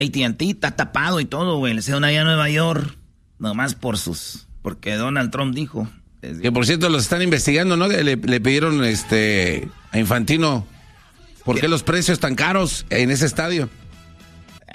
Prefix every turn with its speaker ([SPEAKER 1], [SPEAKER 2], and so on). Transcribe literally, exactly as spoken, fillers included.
[SPEAKER 1] A T and T está tapado y todo, güey. Le hicieron allá a Nueva York, nomás por sus... Porque Donald Trump dijo...
[SPEAKER 2] Que por cierto los están investigando, ¿no? Le, le pidieron este a Infantino, ¿por qué los precios tan caros en ese estadio?